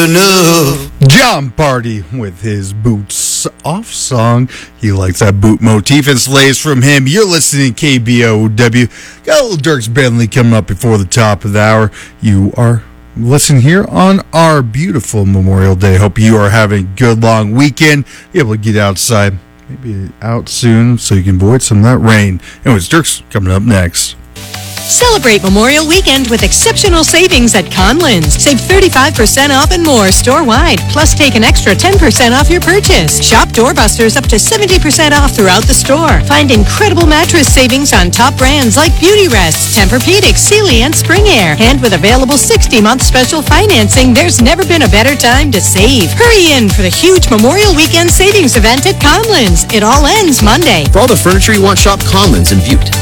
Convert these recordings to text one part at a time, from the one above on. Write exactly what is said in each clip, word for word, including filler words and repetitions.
enough. John Party with his Boots Off song. He likes that boot motif and slays from him. You're listening to K B O W. Got a little Dierks Bentley coming up before the top of the hour. You are listening here on our beautiful Memorial Day. Hope you are having a good long weekend. Be able to get outside, maybe out soon so you can avoid some of that rain. Anyways, Dierks coming up next. Celebrate Memorial Weekend with exceptional savings at Conlins. Save thirty-five percent off and more store-wide. Plus, take an extra ten percent off your purchase. Shop Doorbusters up to seventy percent off throughout the store. Find incredible mattress savings on top brands like Beautyrest, Tempur-Pedic, Sealy, and Spring Air. And with available sixty-month special financing, there's never been a better time to save. Hurry in for the huge Memorial Weekend savings event at Conlins. It all ends Monday. For all the furniture you want, shop Conlins in Butte.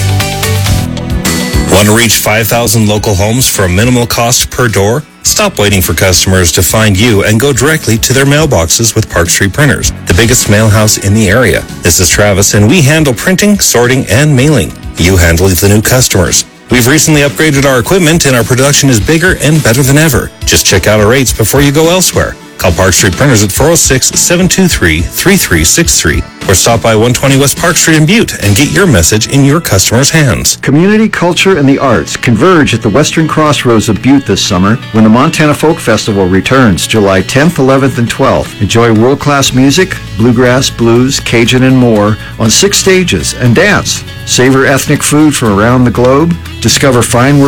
Want to reach five thousand local homes for a minimal cost per door? Stop waiting for customers to find you and go directly to their mailboxes with Park Street Printers, the biggest mail house in the area. This is Travis, and we handle printing, sorting, and mailing. You handle the new customers. We've recently upgraded our equipment, and our production is bigger and better than ever. Just check out our rates before you go elsewhere. Call Park Street Printers at four oh six, seven two three, three three six three or stop by one twenty West Park Street in Butte and get your message in your customers' hands. Community, culture, and the arts converge at the Western Crossroads of Butte this summer when the Montana Folk Festival returns July tenth, eleventh, and twelfth. Enjoy world-class music, bluegrass, blues, Cajun, and more on six stages and dance. Savor ethnic food from around the globe. Discover fine work